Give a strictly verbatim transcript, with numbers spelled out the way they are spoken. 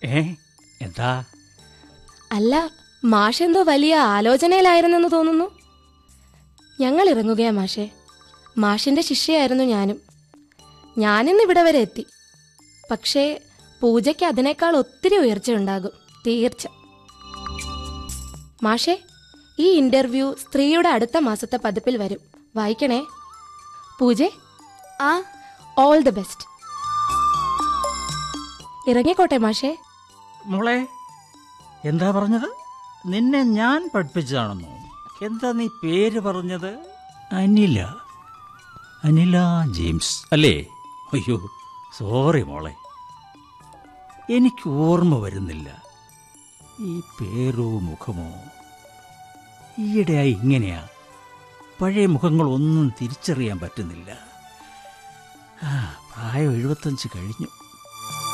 ഏ എന്താ? അല്ല, മാഷെന്തോ വലിയ ആലോചനയിലായിരുന്നെന്ന് തോന്നുന്നു. ഞങ്ങൾ ഇറങ്ങുകയാ മാഷേ. മാഷിന്റെ ശിഷ്യയായിരുന്നു ഞാനും. ഞാനിന്ന് ഇവിടെ വരെ എത്തി. പക്ഷേ പൂജയ്ക്ക് അതിനേക്കാൾ ഒത്തിരി ഉയർച്ചയുണ്ടാകും, തീർച്ച. മാഷേ, ഈ ഇന്റർവ്യൂ സ്ത്രീയുടെ അടുത്ത മാസത്തെ പതിപ്പിൽ വരും, വായിക്കണേ. പൂജെ, ആ ഓൾ ദി ബെസ്റ്റ്. ഇറങ്ങിക്കോട്ടെ മാഷേ. മോളെ, എന്താ പറഞ്ഞത്? നിന്നെ ഞാൻ പഠിപ്പിച്ചതാണെന്നോ? എന്താ നീ പേര് പറഞ്ഞത്? അനില. അനില ജെയിംസ് അല്ലേ? അയ്യോ സോറി മോളെ, എനിക്ക് ഓർമ്മ വരുന്നില്ല ഈ പേരോ മുഖമോ. ഈയിടെയായി ഇങ്ങനെയാ, പഴയ മുഖങ്ങളൊന്നും തിരിച്ചറിയാൻ പറ്റുന്നില്ല. പ്രായം എഴുപത്തഞ്ച് കഴിഞ്ഞു.